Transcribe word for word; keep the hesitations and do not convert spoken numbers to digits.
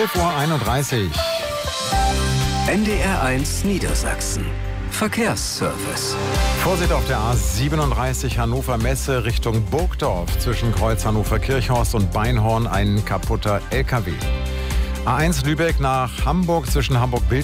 elf Uhr einunddreißig. N D R eins Niedersachsen. Verkehrsservice. Vorsicht auf der A siebenunddreißig Hannover Messe Richtung Burgdorf. Zwischen Kreuz Hannover-Kirchhorst und Beinhorn ein kaputter L K W. A eins Lübeck nach Hamburg zwischen Hamburg